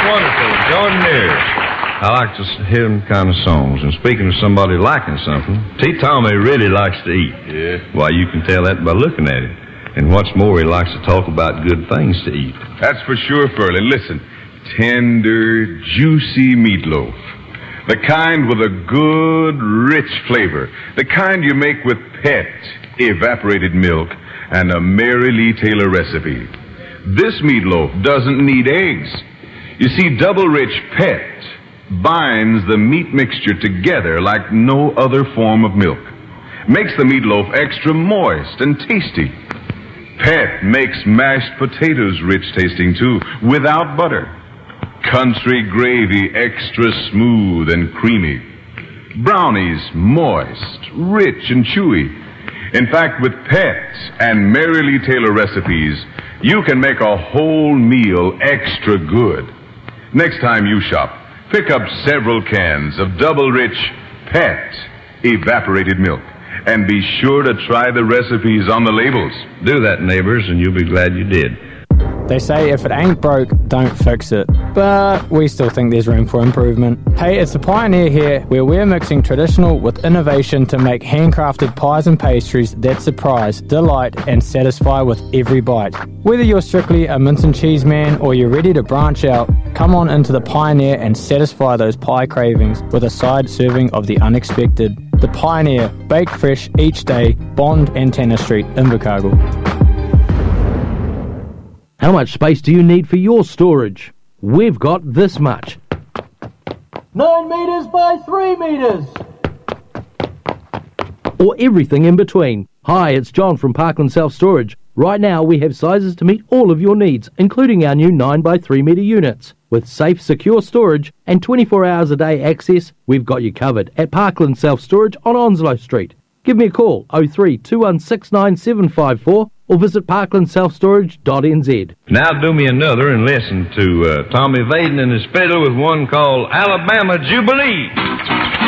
wonderful. Jordan Neary. I like to hear them kind of songs. And speaking of somebody liking something, T. Tommy really likes to eat. Yeah. Why, you can tell that by looking at him. And what's more, he likes to talk about good things to eat. That's for sure, Furley. Listen, tender, juicy meatloaf. The kind with a good, rich flavor. The kind you make with Pet evaporated milk and a Mary Lee Taylor recipe. This meatloaf doesn't need eggs. You see, double rich Pet binds the meat mixture together like no other form of milk. Makes the meatloaf extra moist and tasty. Pet makes mashed potatoes rich tasting too, without butter. Country gravy extra smooth and creamy. Brownies moist, rich and chewy. In fact, with Pet and Mary Lee Taylor recipes, you can make a whole meal extra good. Next time you shop, pick up several cans of double rich Pet evaporated milk. And be sure to try the recipes on the labels. Do that, neighbors, and you'll be glad you did. They say if it ain't broke, don't fix it. But we still think there's room for improvement. Hey, it's the Pioneer here, where we're mixing traditional with innovation to make handcrafted pies and pastries that surprise, delight, and satisfy with every bite. Whether you're strictly a mince and cheese man or you're ready to branch out, come on into the Pioneer and satisfy those pie cravings with a side serving of the unexpected. The Pioneer, baked fresh each day, Bond and Tanner Street, Invercargill. How much space do you need for your storage? We've got this much. 9 metres by 3 metres. Or everything in between. Hi, it's John from Parkland Self-Storage. Right now we have sizes to meet all of your needs, including our new 9 by 3 metre units. With safe, secure storage and 24 hours a day access, we've got you covered at Parkland Self-Storage on Onslow Street. Give me a call, 03 2169754, or visit parklandselfstorage.nz. Now do me another and listen to Tommy Vaden and his fiddle with one called Alabama Jubilee.